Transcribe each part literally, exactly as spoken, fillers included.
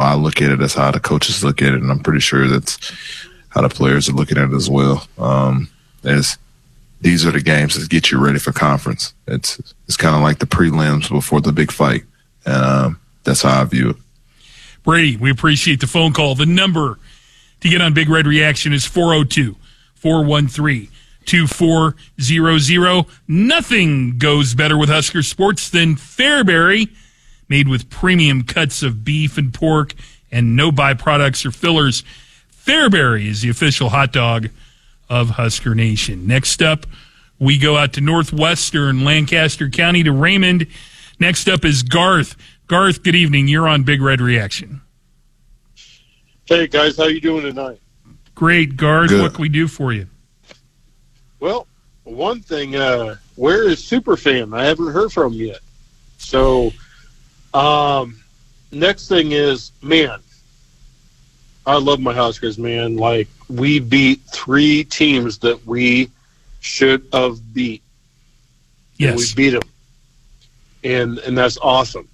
I look at it. That's how the coaches look at it, and I'm pretty sure that's how the players are looking at it as well. Um, as these are the games that get you ready for conference. It's it's kind of like the prelims before the big fight, and um, that's how I view it. Brady, we appreciate the phone call. The number to get on Big Red Reaction is four oh two, four one three, two four zero zero. Nothing goes better with Husker Sports than Fairbury, made with premium cuts of beef and pork and no byproducts or fillers. Fairbury is the official hot dog of Husker Nation. Next up, we go out to northwestern Lancaster County to Raymond. Next up is Garth. Garth, good evening. You're on Big Red Reaction. Hey, guys. How you doing tonight? Great, Garth. Good. What can we do for you? Well, one thing, uh, where is Superfan? I haven't heard from him yet. So, um, next thing is, man, I love my Huskers, man. Like, we beat three teams that we should have beat. Yes. And we beat them. And, and that's awesome.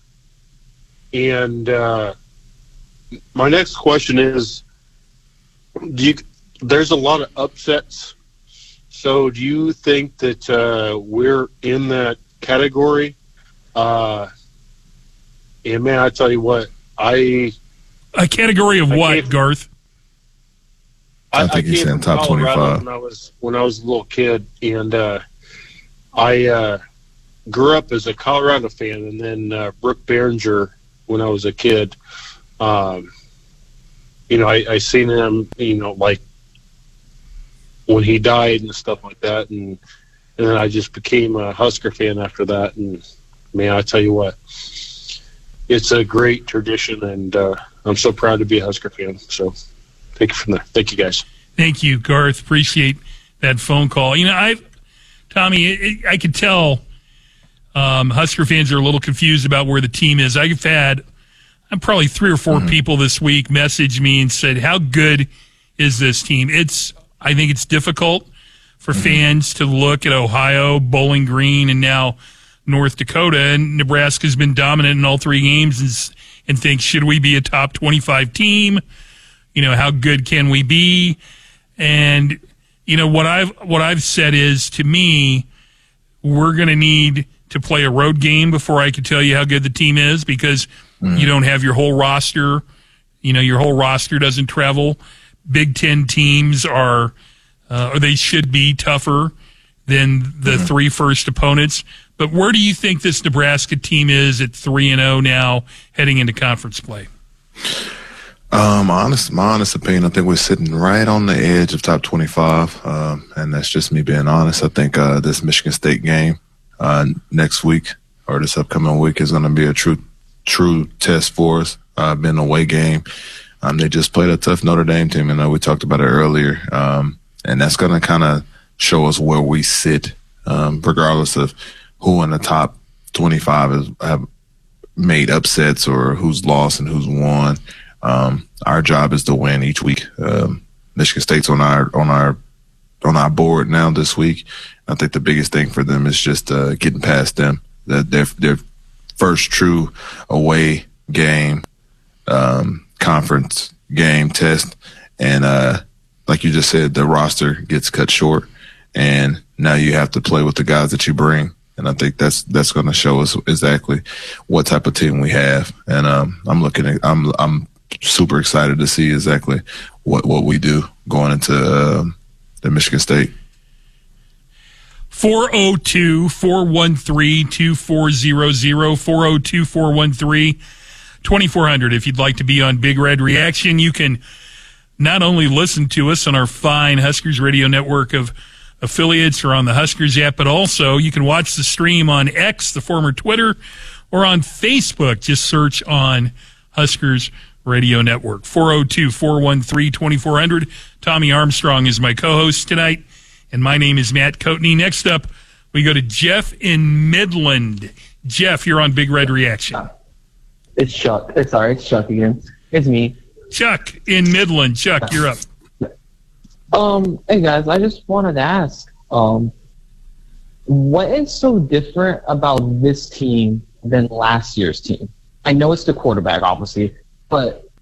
And uh, my next question is, do you, there's a lot of upsets. So do you think that uh, we're in that category? Uh, and, man, I tell you what, I... A category of I what, Garth? I think I he's came in from top Colorado twenty-five. when I was when I was a little kid, and uh, I uh, grew up as a Colorado fan, and then uh, Brooke Behringer when I was a kid. Um, you know, I, I seen him, you know, like when he died and stuff like that, and and then I just became a Husker fan after that. And man, I tell you what, it's a great tradition, and uh, I'm so proud to be a Husker fan. So. Take it from there. Thank you, guys. Thank you, Garth. Appreciate that phone call. You know, I, Tommy, it, I could tell um, Husker fans are a little confused about where the team is. I've had I'm probably three or four mm-hmm. people this week message me and said, "How good is this team?" It's I think it's difficult for mm-hmm. fans to look at Ohio, Bowling Green, and now North Dakota, and Nebraska's been dominant in all three games, and, and think, should we be a top twenty-five team? You know, how good can we be? And, you know, what I've, what I've said is, to me, we're going to need to play a road game before I can tell you how good the team is, because mm. you don't have your whole roster. You know, your whole roster doesn't travel. Big Ten teams are, uh, or they should be tougher than the mm-hmm. three first opponents. But where do you think this Nebraska team is at three and oh now heading into conference play? Um, honest, my honest opinion, I think we're sitting right on the edge of top twenty-five, um, and that's just me being honest. I think uh, this Michigan State game uh, next week or this upcoming week is going to be a true, true test for us. Uh, been an away game. Um, they just played a tough Notre Dame team, and uh, we talked about it earlier, um, and that's going to kind of show us where we sit, um, regardless of who in the top twenty-five has have made upsets or who's lost and who's won. Um, our job is to win each week. Um, Michigan State's on our on our on our board now this week. I think the biggest thing for them is just uh, getting past them. That their their first true away game, um, conference game test, and uh, like you just said, the roster gets cut short, and now you have to play with the guys that you bring. And I think that's that's going to show us exactly what type of team we have. And um, I'm looking at I'm I'm. super excited to see exactly what, what we do going into uh, the Michigan State. four oh two, four one three, two four zero zero, four oh two, four one three, two four zero zero. If you'd like to be on Big Red Reaction, you can not only listen to us on our fine Huskers Radio network of affiliates or on the Huskers app, but also you can watch the stream on X, the former Twitter, or on Facebook. Just search on Huskers Radio Network. four oh two, four one three, two four zero zero. Tommy Armstrong is my co-host tonight, and my name is Matt Coatney. Next up, we go to Jeff in Midland. Jeff, you're on Big Red Reaction. It's Chuck. It's, sorry, it's Chuck again. It's me. Chuck in Midland. Chuck, you're up. Um, hey, guys, I just wanted to ask, um, what is so different about this team than last year's team? I know it's the quarterback, obviously, but